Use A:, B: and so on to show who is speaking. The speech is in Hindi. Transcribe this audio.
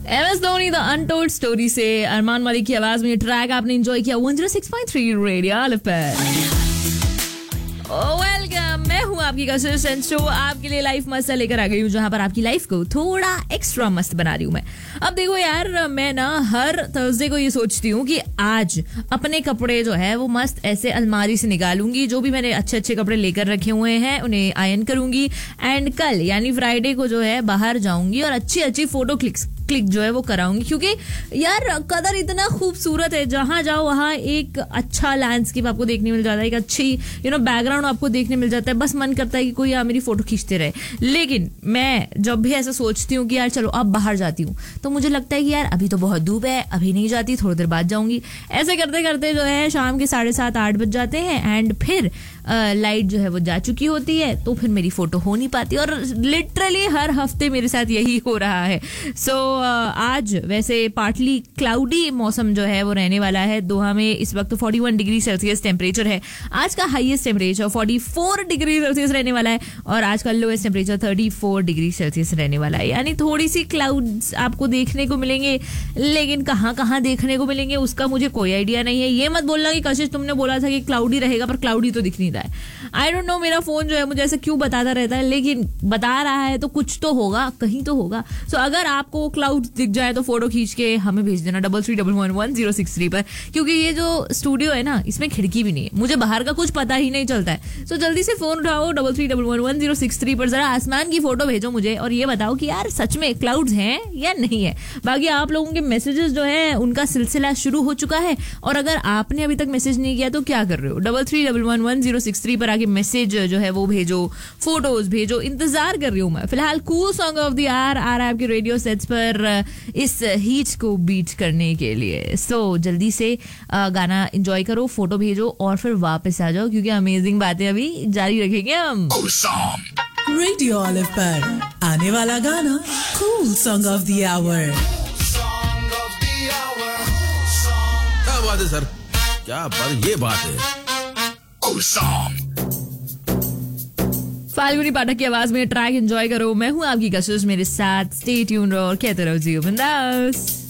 A: MS Dhoni the untold story से अरमान मलिक की आवाज में ट्रैक आपने एंजॉय किया 106.3 रेडियो पर। वेलकम, मैं हूँ आपकी कंसिस्टेंट शो आपके लिए लाइफ मस्त लेकर आ गई हूँ, जहाँ पर आपकी लाइफ को थोड़ा एक्स्ट्रा मस्त बना रही हूँ मैं। अब देखो यार, मैं ना हर थर्सडे को ये सोचती हूँ कि आज अपने कपड़े जो है वो मस्त ऐसे अलमारी से निकालूंगी, जो भी मैंने अच्छे अच्छे कपड़े लेकर रखे हुए हैं उन्हें आयरन करूंगी, एंड कल यानी फ्राइडे को जो है बाहर जाऊंगी और अच्छी अच्छी फोटो क्लिक जो है वो कराऊंगी। क्योंकि यार कदर इतना खूबसूरत है, जहां जाओ वहां एक अच्छा लैंडस्केप आपको देखने मिल जाता है, एक अच्छी बैकग्राउंड आपको देखने मिल जाता है। बस मन करता है कि कोई यार मेरी फोटो खींचते रहे। लेकिन मैं जब भी ऐसा सोचती हूँ कि यार चलो अब बाहर जाती हूँ, तो मुझे लगता है कि यार अभी तो बहुत धूप है, अभी नहीं जाती, थोड़ी देर बाद जाऊंगी। ऐसे करते करते जो है शाम के 7:30-8 बज जाते हैं, एंड फिर लाइट जो है वो जा चुकी होती है, तो फिर मेरी फोटो हो नहीं पाती। और लिटरली हर हफ्ते मेरे साथ यही हो रहा है। सो आज वैसे पार्टली क्लाउडी मौसम जो है वो रहने वाला है। दोहा में इस वक्त 41 डिग्री सेल्सियस टेम्परेचर है। आज का हाईएस्ट टेम्परेचर 44 डिग्री सेल्सियस रहने वाला है, और आज का लोएस्ट टेम्परेचर 34 डिग्री सेल्सियस रहने वाला है। यानी थोड़ी सी क्लाउड्स आपको देखने को मिलेंगे, लेकिन कहाँ कहाँ देखने को मिलेंगे उसका मुझे कोई आइडिया नहीं है। ये मत बोलना कि कशिश तुमने बोला था कि क्लाउडी रहेगा, पर क्लाउडी तो दिख नहीं रहा है। आई डोंट नो, मेरा फोन जो है मुझे ऐसे क्यों बताता रहता है, लेकिन बता रहा है तो कुछ तो होगा, कहीं तो होगा। सो अगर आपको क्लाउड दिख जाए तो फोटो खींच के हमें भेज देना 33111063 पर, क्योंकि ये जो स्टूडियो है ना, इसमें खिड़की भी नहीं है, मुझे बाहर का कुछ पता ही नहीं चलता है। सो जल्दी से फोन उठाओ 33111063 पर, जरा आसमान की फोटो भेजो मुझे और ये बताओ कि यार सच में क्लाउड्स हैं या नहीं है। बाकी आप लोगों के मैसेजेस जो है उनका सिलसिला शुरू हो चुका है, और अगर आपने अभी तक मैसेज नहीं किया तो क्या कर रहे हो, 33111063 पर आके मैसेज जो है वो भेजो, फोटोज भेजो, इंतजार कर रही हूँ मैं। फिलहाल cool song of the our आ रहा है आपके रेडियो सेट्स पर इस हीट को बीट करने के लिए। सो जल्दी से गाना एंजॉय करो, फोटो भेजो और फिर वापस आ जाओ, क्योंकि अमेजिंग बातें अभी जारी रखेंगे हम।
B: रेडियो ऑलिव पर आने वाला गाना cool song of the our.
C: क्या बात है सर, क्या बात, ये बात है।
A: फाल्गुनी पाठक की आवाज में ट्रैक एंजॉय करो। मैं हूं आपकी कशिश, मेरे साथ स्टे ट्यून्ड और कहते रहो जियो बिंदास।